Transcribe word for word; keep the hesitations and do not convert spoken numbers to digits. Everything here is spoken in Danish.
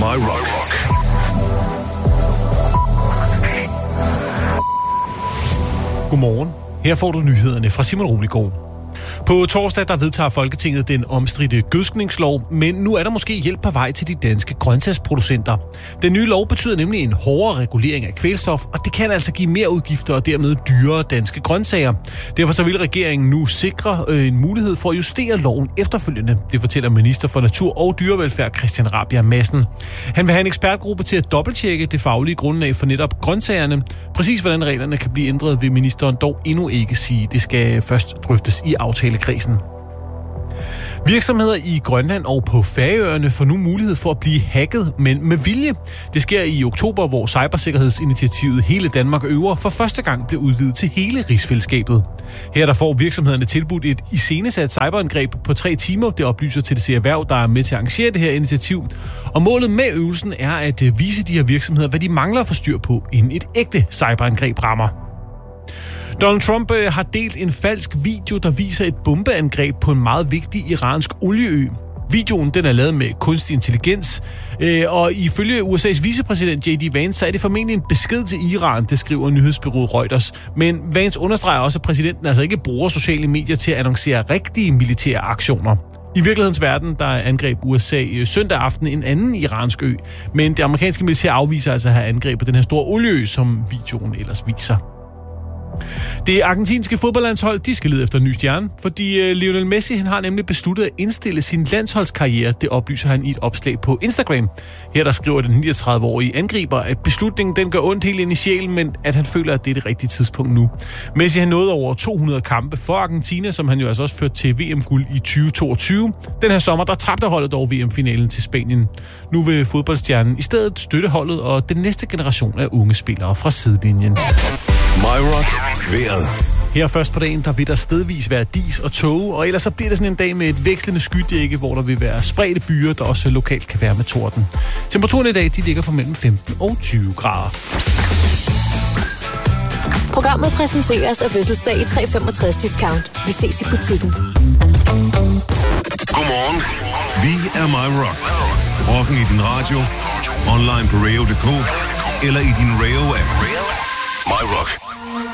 My Rock. Godmorgen. Her får du nyhederne fra Simon Roligård. På torsdag der vedtager Folketinget den omstridte gødskningslov, men nu er der måske hjælp på vej til de danske grøntsagsproducenter. Den nye lov betyder nemlig en hårdere regulering af kvælstof, og det kan altså give mere udgifter og dermed dyrere danske grøntsager. Derfor så vil regeringen nu sikre øh, en mulighed for at justere loven efterfølgende. Det fortæller minister for Natur og Dyrevelfærd Christian Rabjerg Madsen. Han vil have en ekspertgruppe til at dobbelttjekke det faglige grundlag for netop grøntsagerne. Præcis hvordan reglerne kan blive ændret, vil ministeren dog endnu ikke sige. Det skal først drøftes i aftalekredsen. Virksomheder i Grønland og på Færøerne får nu mulighed for at blive hacket, men med vilje. Det sker i oktober, hvor cybersikkerhedsinitiativet Hele Danmark Øver for første gang blev udvidet til hele rigsfællesskabet. Her der får virksomhederne tilbudt et iscenesat cyberangreb på tre timer. Det oplyser T D C Erhverv, der er med til at arrangere det her initiativ. Og målet med øvelsen er at vise de her virksomheder, hvad de mangler at få styr på, inden et ægte cyberangreb rammer. Donald Trump har delt en falsk video, der viser et bombeangreb på en meget vigtig iransk olieø. Videoen den er lavet med kunstig intelligens, og ifølge U S A's vicepræsident J D Vance, så er det formentlig en besked til Iran, det skriver nyhedsbureauet Reuters. Men Vance understreger også, at præsidenten altså ikke bruger sociale medier til at annoncere rigtige militære aktioner. I virkelighedens verden, der angreb U S A søndag aften en anden iransk ø, men det amerikanske militær afviser altså at have angrebet den her store olieø, som videoen ellers viser. Det argentinske fodboldlandshold, de skal lede efter en ny stjerne, fordi Lionel Messi han har nemlig besluttet at indstille sin landsholdskarriere. Det oplyser han i et opslag på Instagram. Her der skriver den niogtredive-årige angriber, at beslutningen den gør ondt helt ind i sjælen, men at han føler, at det er det rigtige tidspunkt nu. Messi har nået over to hundrede kampe for Argentina, som han jo altså også førte til V M-guld i tyve toogtyve. Den her sommer, der tabte holdet dog V M-finalen til Spanien. Nu vil fodboldstjernen i stedet støtte holdet og den næste generation af unge spillere fra sidelinjen. My Rock. Vejret. Her først på dagen, der vil der stedvis være dis og tåge, og ellers så bliver det sådan en dag med et vekslende skydække, hvor der vil være spredte byer, der også lokalt kan være med torden. Temperaturen i dag, de ligger på mellem femten og tyve grader. Programmet præsenteres af Fødselsdag i tre femogtres discount. Vi ses i butikken. Godmorgen. Vi er My Rock. Rocken i din radio, online på radio punktum d k eller i din Rayo-app. My Rock.